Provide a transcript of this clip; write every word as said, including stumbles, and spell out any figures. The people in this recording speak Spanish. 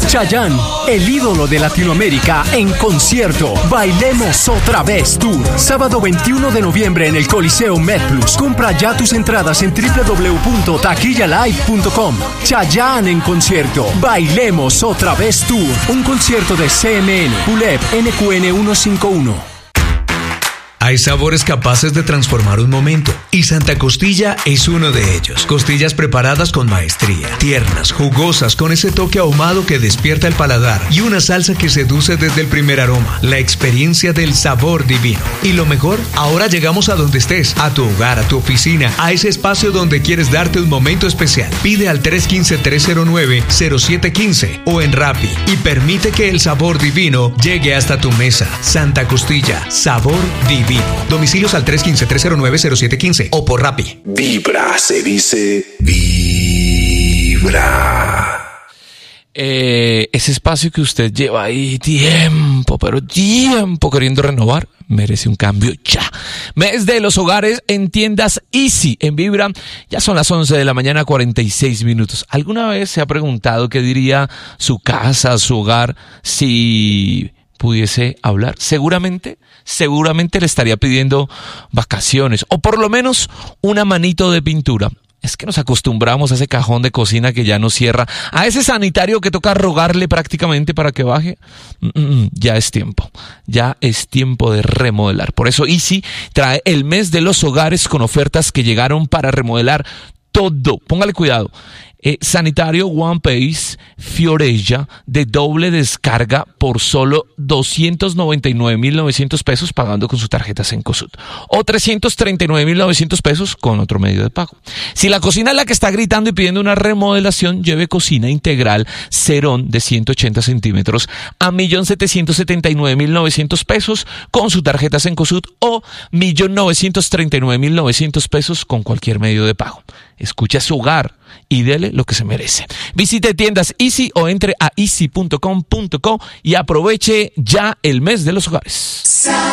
Chayanne, el ídolo de Latinoamérica, en concierto. Bailemos Otra Vez Tour. Sábado veintiuno de noviembre en el Coliseo MedPlus. Compra ya tus entradas en doble u doble u doble u punto taquilla live punto com. Chayanne en concierto. Bailemos Otra Vez Tour. Un concierto de C M N, U L E P, N Q N ciento cincuenta y uno. Hay sabores capaces de transformar un momento, y Santa Costilla es uno de ellos. Costillas preparadas con maestría, tiernas, jugosas, con ese toque ahumado que despierta el paladar, y una salsa que seduce desde el primer aroma. La experiencia del sabor divino. Y lo mejor, ahora llegamos a donde estés, a tu hogar, a tu oficina, a ese espacio donde quieres darte un momento especial. Pide al tres uno cinco, tres cero nueve, cero siete uno cinco o en Rappi y permite que el sabor divino llegue hasta tu mesa. Santa Costilla, sabor divino. Domicilios al tres uno cinco, tres cero nueve, cero siete uno cinco o por Rappi. Vibra, se dice vibra. Eh, ese espacio que usted lleva ahí tiempo, pero tiempo queriendo renovar, merece un cambio ya. Mes de los hogares en tiendas Easy en Vibra. Ya son las once de la mañana, cuarenta y seis minutos. ¿Alguna vez se ha preguntado qué diría su casa, su hogar, si pudiese hablar? Seguramente, seguramente le estaría pidiendo vacaciones o por lo menos una manito de pintura. Es que nos acostumbramos a ese cajón de cocina que ya no cierra, a ese sanitario que toca rogarle prácticamente para que baje. Mm-mm, ya es tiempo, ya es tiempo de remodelar. Por eso Easy trae el mes de los hogares con ofertas que llegaron para remodelar todo. Póngale cuidado. Eh, sanitario One Piece Fiorella de doble descarga por solo doscientos noventa y nueve mil novecientos pesos pagando con su tarjeta Cencosud o trescientos treinta y nueve mil novecientos pesos con otro medio de pago. Si la cocina es la que está gritando y pidiendo una remodelación, lleve cocina integral Cerón de ciento ochenta centímetros a un millón setecientos setenta y nueve mil novecientos pesos con su tarjeta Cencosud o un millón novecientos treinta y nueve mil novecientos pesos con cualquier medio de pago. Escuche a su hogar y dele lo que se merece. Visite tiendas Easy o entre a easy punto com punto co y aproveche ya el mes de los hogares.